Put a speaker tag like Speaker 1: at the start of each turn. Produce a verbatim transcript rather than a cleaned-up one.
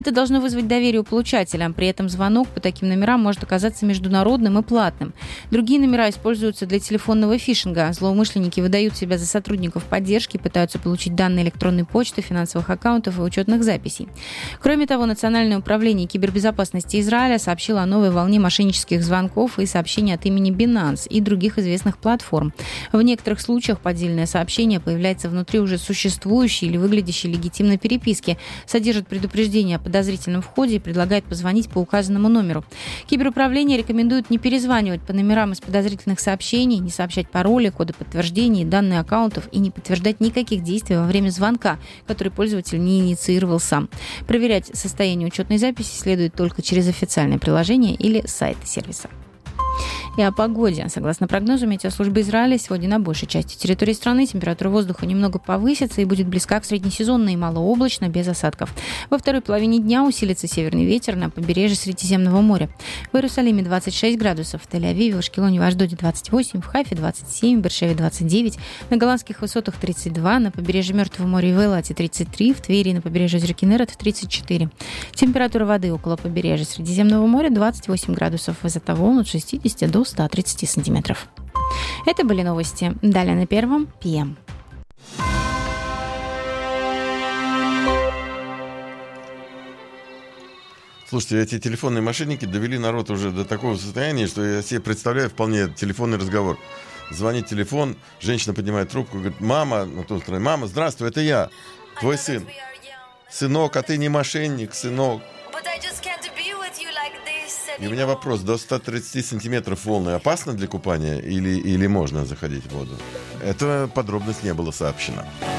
Speaker 1: Это должно вызвать доверие у получателя, при этом звонок по таким номерам может оказаться международным и платным. Другие номера используются для телефонного фишинга. Злоумышленники выдают себя за сотрудников поддержки, пытаются получить данные электронной почты, финансовых аккаунтов и учетных записей. Кроме того, Национальное управление кибербезопасности Израиля сообщило о новой волне мошеннических звонков и сообщений от имени Binance и других известных платформ. В некоторых случаях поддельное сообщение появляется внутри уже существующей или выглядящей легитимной переписки, содержит предупреждение о подозрительном входе и предлагает позвонить по указанному номеру. Киберуправление рекомендует не перезванивать по номерам из подозрительных сообщений, не сообщать пароли, коды подтверждений, данные аккаунтов и не подтверждать никаких действий во время звонка, который пользователь не инициировал сам. Проверять состояние учетной записи следует только через официальное приложение или сайт сервиса. И о погоде. Согласно прогнозу Метеослужбы Израиля, сегодня на большей части территории страны температура воздуха немного повысится и будет близка к среднесезонной, малооблачно, без осадков. Во второй половине дня усилится северный ветер на побережье Средиземного моря. В Иерусалиме двадцать шесть градусов, в Тель-Авиве, в Ашкелоне, в Ашдоде двадцать восемь, в Хайфе двадцать семь, в Бершеве двадцать девять, на голландских высотах тридцать два, на побережье Мертвого моря и в Эйлате тридцать три, в Твери и на побережье озера Кинерет тридцать четыре. Температура воды около побережья Средиземного моря двадцать восемь градусов, высота волн от шестидесяти до ста тридцати сантиметров. Это были новости. Далее на Первом пи эм.
Speaker 2: Слушайте, эти телефонные мошенники довели народ уже до такого состояния, что я себе представляю вполне телефонный разговор. Звонит телефон, женщина поднимает трубку, говорит: мама, на той стороне: мама, здравствуй, это я, твой сын. Сынок, а ты не мошенник, сынок. И у меня вопрос: до ста тридцати сантиметров волны опасно для купания или, или можно заходить в воду? Эта подробность не была сообщена.